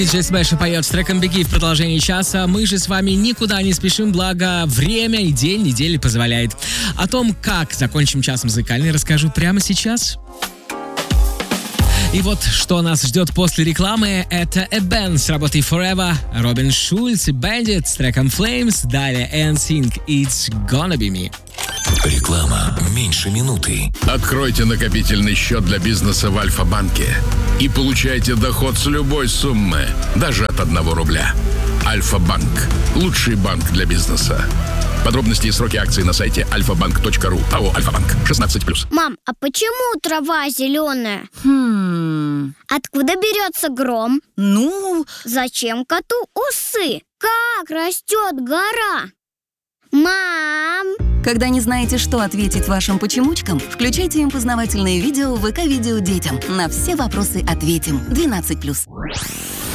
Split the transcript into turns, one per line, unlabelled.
Диджей Смэш поет с треком «Беги» в продолжении часа. Мы же с вами никуда не спешим, благо время и день недели позволяет. О том, как закончим час музыкальный, расскажу прямо сейчас. И вот что нас ждет после рекламы, это A Band с работой Forever, Робин Шульц и Bandit с треком Flames, далее NSYNC It's Gonna Be Me.
Реклама меньше минуты.
Откройте накопительный счет для бизнеса в Альфа-банке и получайте доход с любой суммы, даже от 1 рубля. Альфа-банк. Лучший банк для бизнеса. Подробности и сроки акций на сайте alfabank.ru. АО «Альфа-банк». 16+.
Мам, а почему трава зеленая? Откуда берется гром? Зачем коту усы? Как растет гора? Мам!
Когда не знаете, что ответить вашим почемучкам, включайте им познавательные видео в ВК-видео детям. На все вопросы ответим. 12+.